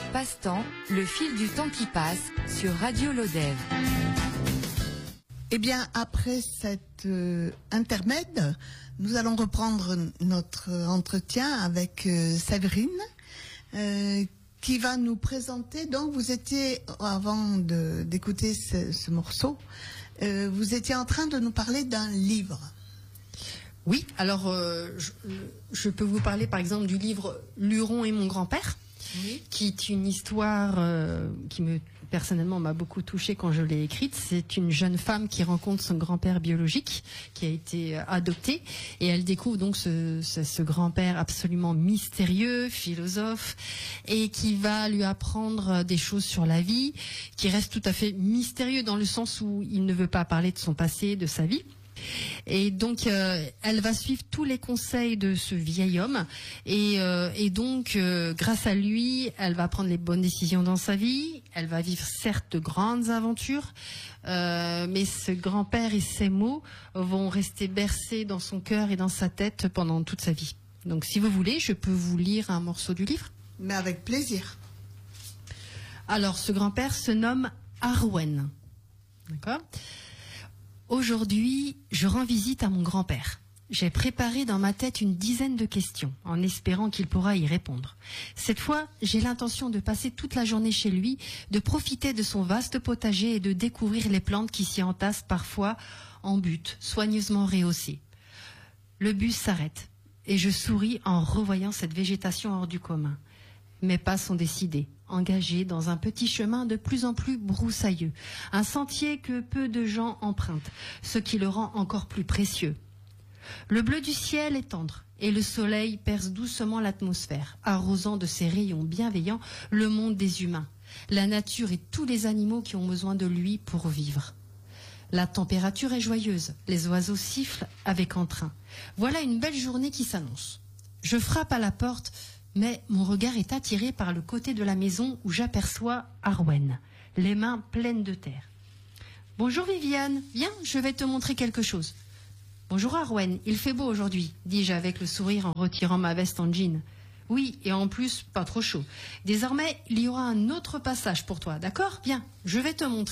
Passe-temps, le fil du temps qui passe sur Radio Lodève. Eh bien, après cet intermède, nous allons reprendre notre entretien avec Séverine, qui va nous présenter. Donc, vous étiez, avant d'écouter ce morceau, vous étiez en train de nous parler d'un livre. Oui, alors je peux vous parler par exemple du livre Luron et mon grand-père, oui, qui est une histoire qui personnellement m'a beaucoup touchée quand je l'ai écrite. C'est une jeune femme qui rencontre son grand-père biologique qui a été adopté, et elle découvre donc ce grand-père absolument mystérieux, philosophe, et qui va lui apprendre des choses sur la vie, qui reste tout à fait mystérieux dans le sens où il ne veut pas parler de son passé, de sa vie. Et donc elle va suivre tous les conseils de ce vieil homme, et donc grâce à lui elle va prendre les bonnes décisions dans sa vie. Elle va vivre certes de grandes aventures, mais ce grand-père et ses mots vont rester bercés dans son cœur et dans sa tête pendant toute sa vie. Donc si vous voulez, je peux vous lire un morceau du livre. Mais avec plaisir. Alors ce grand-père se nomme Arwen. D'accord ? Aujourd'hui, je rends visite à mon grand-père. J'ai préparé dans ma tête une dizaine de questions, en espérant qu'il pourra y répondre. Cette fois, j'ai l'intention de passer toute la journée chez lui, de profiter de son vaste potager et de découvrir les plantes qui s'y entassent parfois en butte, soigneusement rehaussées. Le bus s'arrête, et je souris en revoyant cette végétation hors du commun. Mes pas sont décidés, engagés dans un petit chemin de plus en plus broussailleux, un sentier que peu de gens empruntent, ce qui le rend encore plus précieux. Le bleu du ciel est tendre, et le soleil perce doucement l'atmosphère, arrosant de ses rayons bienveillants le monde des humains, la nature et tous les animaux qui ont besoin de lui pour vivre. La température est joyeuse, les oiseaux sifflent avec entrain. Voilà une belle journée qui s'annonce. Je frappe à la porte, mais mon regard est attiré par le côté de la maison où j'aperçois Arwen, les mains pleines de terre. « Bonjour Viviane, viens, je vais te montrer quelque chose. »« Bonjour Arwen, il fait beau aujourd'hui, dis-je avec le sourire en retirant ma veste en jean. »« Oui, et en plus, pas trop chaud. Désormais, il y aura un autre passage pour toi, d'accord ? Viens, je vais te montrer. »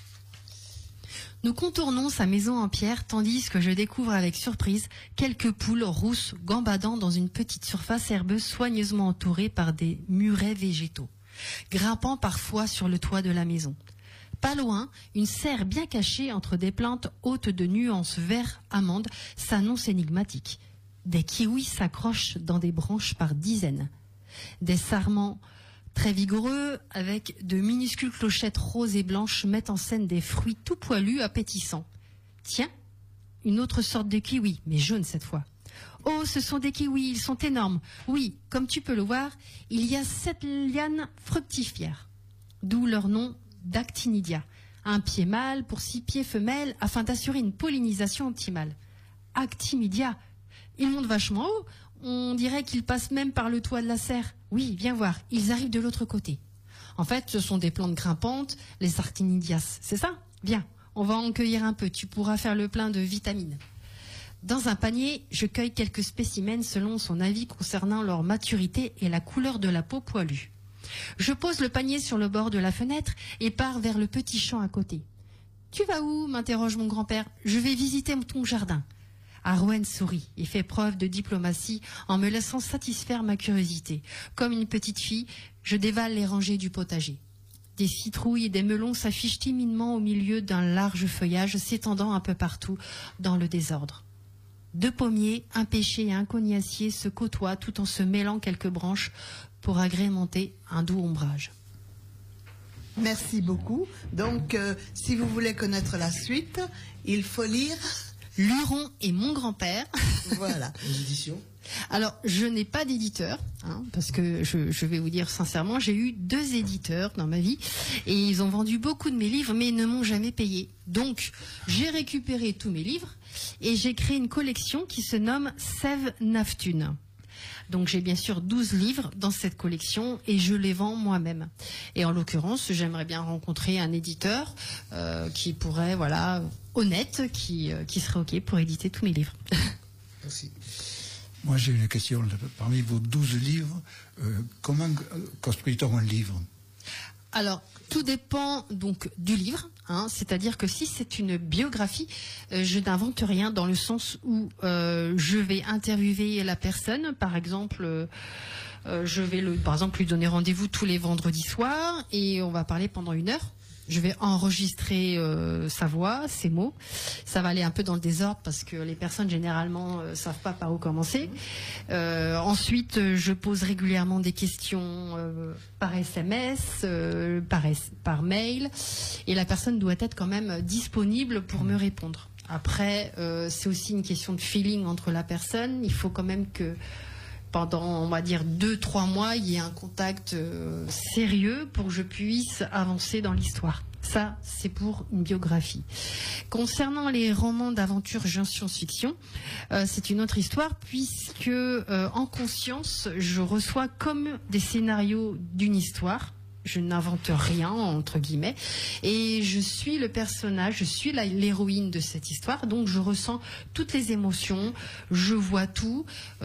Nous contournons sa maison en pierre, tandis que je découvre avec surprise quelques poules rousses gambadant dans une petite surface herbeuse soigneusement entourée par des murets végétaux, grimpant parfois sur le toit de la maison. Pas loin, une serre bien cachée entre des plantes hautes de nuances vert-amande s'annonce énigmatique. Des kiwis s'accrochent dans des branches par dizaines. Des sarments très vigoureux, avec de minuscules clochettes roses et blanches, mettent en scène des fruits tout poilus, appétissants. Tiens, une autre sorte de kiwi, mais jaune cette fois. Oh, ce sont des kiwis, ils sont énormes. Oui, comme tu peux le voir, il y a 7 lianes fructifères, d'où leur nom d'actinidia. Un pied mâle pour 6 pieds femelles, afin d'assurer une pollinisation optimale. Actinidia, ils montent vachement haut. On dirait qu'ils passent même par le toit de la serre. Oui, viens voir, ils arrivent de l'autre côté. En fait, ce sont des plantes grimpantes, les actinidias, c'est ça ? Viens, on va en cueillir un peu, tu pourras faire le plein de vitamines. Dans un panier, je cueille quelques spécimens selon son avis concernant leur maturité et la couleur de la peau poilue. Je pose le panier sur le bord de la fenêtre et pars vers le petit champ à côté. « Tu vas où ?» m'interroge mon grand-père. « Je vais visiter ton jardin. » Arwen sourit et fait preuve de diplomatie en me laissant satisfaire ma curiosité. Comme une petite fille, je dévale les rangées du potager. Des citrouilles et des melons s'affichent timidement au milieu d'un large feuillage s'étendant un peu partout dans le désordre. 2 pommiers, un pêcher et un cognacier se côtoient tout en se mêlant quelques branches pour agrémenter un doux ombrage. Merci beaucoup. Donc, si vous voulez connaître la suite, il faut lire... Luron et mon grand-père. Voilà. Les éditions. Alors, je n'ai pas d'éditeur, parce que je vais vous dire sincèrement, j'ai eu 2 éditeurs dans ma vie et ils ont vendu beaucoup de mes livres, mais ils ne m'ont jamais payé. Donc, j'ai récupéré tous mes livres et j'ai créé une collection qui se nomme Sève Naftune. Donc j'ai bien sûr 12 livres dans cette collection et je les vends moi-même. Et en l'occurrence, j'aimerais bien rencontrer un éditeur qui pourrait, voilà, honnête, qui serait OK pour éditer tous mes livres. Merci. Moi, j'ai une question. Parmi vos 12 livres, comment construit-on un livre? Alors, tout dépend donc du livre, hein, c'est-à-dire que si c'est une biographie, je n'invente rien dans le sens où je vais interviewer la personne, par exemple, je vais par exemple lui donner rendez-vous tous les vendredis soirs et on va parler pendant 1 heure. Je vais enregistrer sa voix, ses mots. Ça va aller un peu dans le désordre parce que les personnes généralement savent pas par où commencer. Ensuite, je pose régulièrement des questions par SMS, par mail, et la personne doit être quand même disponible pour me répondre. Après, c'est aussi une question de feeling entre la personne. Il faut quand même que pendant, on va dire, 2-3 mois, il y ait un contact sérieux pour que je puisse avancer dans l'histoire. Ça, c'est pour une biographie. Concernant les romans d'aventure science-fiction, c'est une autre histoire puisque, en conscience, je reçois comme des scénarios d'une histoire. Je n'invente rien, entre guillemets, et je suis le personnage, je suis l'héroïne de cette histoire, donc je ressens toutes les émotions, je vois tout,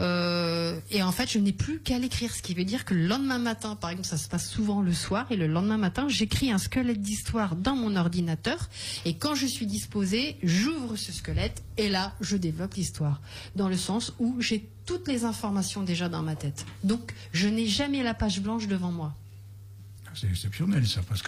et en fait je n'ai plus qu'à l'écrire, ce qui veut dire que le lendemain matin, par exemple ça se passe souvent le soir, et le lendemain matin j'écris un squelette d'histoire dans mon ordinateur, et quand je suis disposée, j'ouvre ce squelette, et là je développe l'histoire, dans le sens où j'ai toutes les informations déjà dans ma tête, donc je n'ai jamais la page blanche devant moi. C'est exceptionnel ça, parce que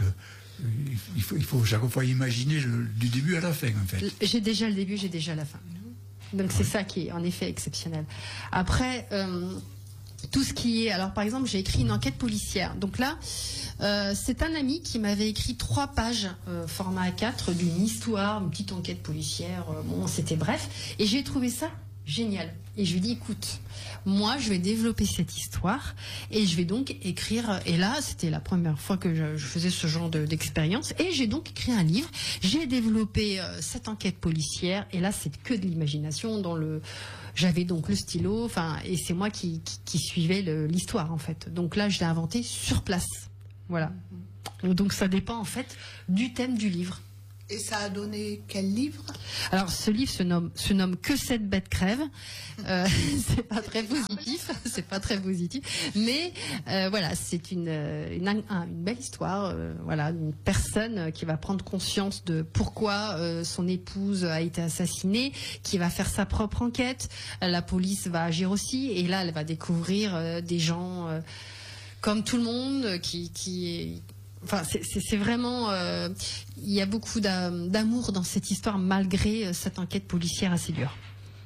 il faut chaque fois imaginer du début à la fin en fait. J'ai déjà le début, j'ai déjà la fin. Donc c'est ça qui est en effet exceptionnel. Après, tout ce qui est... Alors par exemple, j'ai écrit une enquête policière. Donc là, c'est un ami qui m'avait écrit 3 pages format A4 d'une histoire, une petite enquête policière. Bon, c'était bref. Et j'ai trouvé ça génial. Et je lui dis, écoute, moi, je vais développer cette histoire et je vais donc écrire. Et là, c'était la première fois que je faisais ce genre d'expérience. Et j'ai donc écrit un livre. J'ai développé cette enquête policière. Et là, c'est que de l'imagination. J'avais donc le stylo. Et c'est moi qui suivais l'histoire, en fait. Donc là, je l'ai inventé sur place. Voilà. Donc ça dépend, en fait, du thème du livre. Et ça a donné quel livre? Alors, ce livre se nomme Que cette bête crève. C'est pas très positif, c'est pas très positif. Mais voilà, c'est une belle histoire. Voilà, une personne qui va prendre conscience de pourquoi son épouse a été assassinée, qui va faire sa propre enquête. La police va agir aussi, et là, elle va découvrir des gens comme tout le monde Enfin, c'est vraiment... il y a beaucoup d'amour dans cette histoire, malgré cette enquête policière assez dure.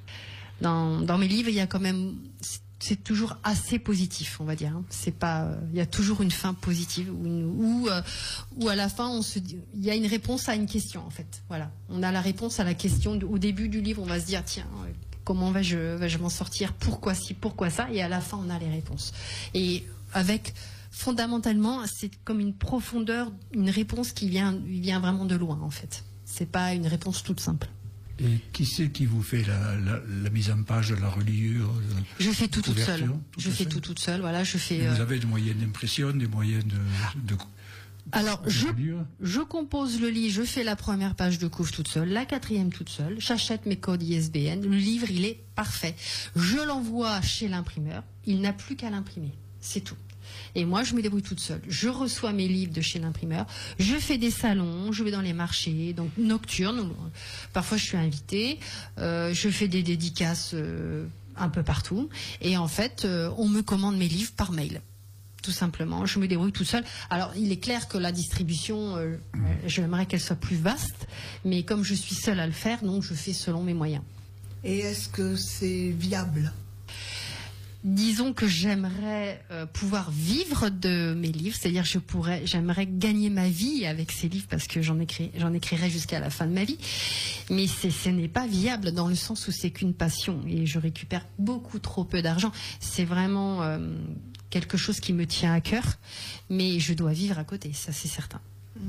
Dans mes livres, il y a quand même... C'est toujours assez positif, on va dire. C'est pas... il y a toujours une fin positive, où à la fin, il y a une réponse à une question, en fait. Voilà. On a la réponse à la question. Au début du livre, on va se dire, tiens... Comment vais-je m'en sortir? Pourquoi ci? Pourquoi ça? Et à la fin, on a les réponses. Et avec... Fondamentalement, c'est comme une profondeur, une réponse qui vient vraiment de loin, en fait. C'est pas une réponse toute simple. Et qui c'est qui vous fait la mise en page, la reliure? Je fais tout toute seule. Je fais tout toute seule. Voilà, je fais. Vous avez des moyens d'impression, des moyens de Alors, je compose le livre, je fais la première page de couve toute seule, la 4e toute seule, j'achète mes codes ISBN, le livre, il est parfait. Je l'envoie chez l'imprimeur, il n'a plus qu'à l'imprimer, c'est tout. Et moi, je me débrouille toute seule. Je reçois mes livres de chez l'imprimeur. Je fais des salons, je vais dans les marchés, donc nocturnes. Parfois, je suis invitée. Je fais des dédicaces un peu partout. Et en fait, on me commande mes livres par mail. Tout simplement, je me débrouille toute seule. Alors, il est clair que la distribution, j'aimerais qu'elle soit plus vaste. Mais comme je suis seule à le faire, donc je fais selon mes moyens. Et est-ce que c'est viable ? Disons que j'aimerais pouvoir vivre de mes livres, c'est-à-dire j'aimerais gagner ma vie avec ces livres parce que j'en écrirai jusqu'à la fin de ma vie. Mais ce n'est pas viable dans le sens où c'est qu'une passion et je récupère beaucoup trop peu d'argent. C'est vraiment quelque chose qui me tient à cœur, mais je dois vivre à côté, ça c'est certain.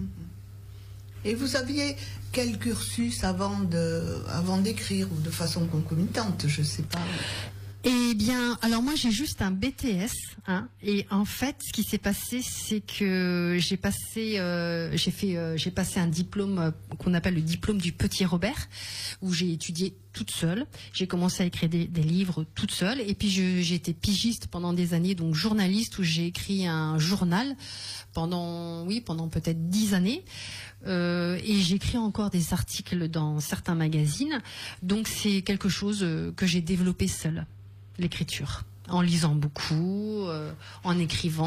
Et vous aviez quel cursus avant d'écrire ou de façon concomitante, je ne sais pas. Eh bien, alors moi j'ai juste un BTS, et en fait, ce qui s'est passé, c'est que j'ai passé un diplôme qu'on appelle le diplôme du Petit Robert, où j'ai étudié toute seule. J'ai commencé à écrire des livres toute seule. Et puis j'ai été pigiste pendant des années, donc journaliste, où j'ai écrit un journal pendant peut-être 10 années. Et j'écris encore des articles dans certains magazines. Donc c'est quelque chose que j'ai développé seule, l'écriture. En lisant beaucoup, en écrivant,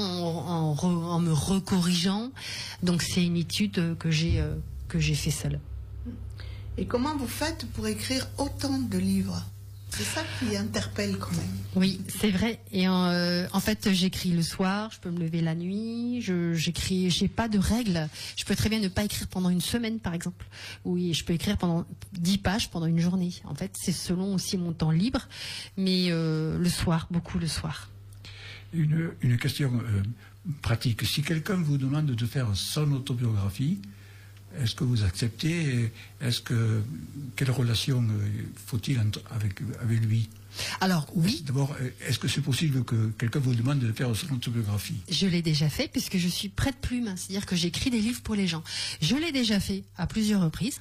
en me recorrigeant. Donc c'est une étude que j'ai fait seule. Et comment vous faites pour écrire autant de livres? C'est ça qui interpelle quand même. Oui, c'est vrai. Et en fait, j'écris le soir, je peux me lever la nuit, j'écris, j'ai pas de règles. Je peux très bien ne pas écrire pendant une semaine, par exemple. Oui, je peux écrire pendant 10 pages pendant une journée. En fait, c'est selon aussi mon temps libre, mais le soir, beaucoup le soir. Une question pratique. Si quelqu'un vous demande de faire son autobiographie, est-ce que vous acceptez? Quelle relation faut-il avec lui? Alors oui. D'abord, est-ce que c'est possible que quelqu'un vous demande de faire son autobiographie? Je l'ai déjà fait puisque je suis prête-plume, c'est-à-dire que j'écris des livres pour les gens. Je l'ai déjà fait à plusieurs reprises,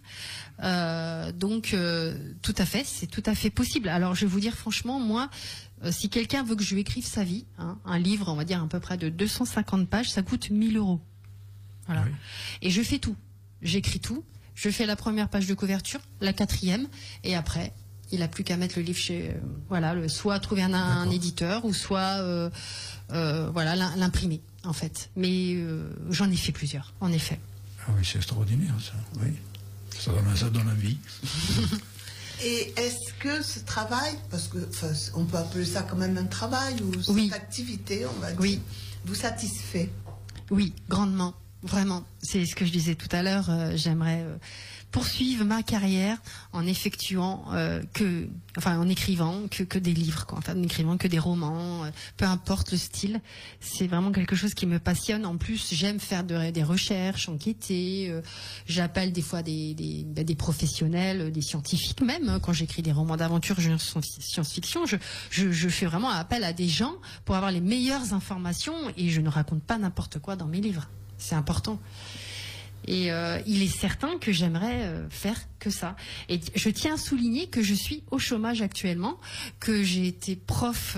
donc tout à fait, c'est tout à fait possible. Alors je vais vous dire franchement, moi, si quelqu'un veut que je lui écrive sa vie, un livre, on va dire à peu près de 250 pages, ça coûte 1 000 €. Voilà. Oui. Et je fais tout. J'écris tout, je fais la première page de couverture, la 4e, et après, il n'a plus qu'à mettre le livre chez, soit trouver un éditeur, ou soit, l'imprimer, en fait. Mais j'en ai fait plusieurs, en effet. Ah oui, c'est extraordinaire, ça. Oui, ça donne envie. Et est-ce que ce travail, parce que on peut appeler ça quand même un travail, ou cette activité, on va dire, vous satisfait? Oui, grandement. Vraiment, c'est ce que je disais tout à l'heure. J'aimerais poursuivre ma carrière en effectuant en écrivant que des livres, quoi. Enfin, en écrivant que des romans, peu importe le style. C'est vraiment quelque chose qui me passionne. En plus, j'aime faire des recherches, enquêter. J'appelle des fois des professionnels, des scientifiques même. Quand j'écris des romans d'aventure, science-fiction, je fais vraiment appel à des gens pour avoir les meilleures informations, et je ne raconte pas n'importe quoi dans mes livres. C'est important. Et il est certain que j'aimerais faire que ça. Et je tiens à souligner que je suis au chômage actuellement, que j'ai été prof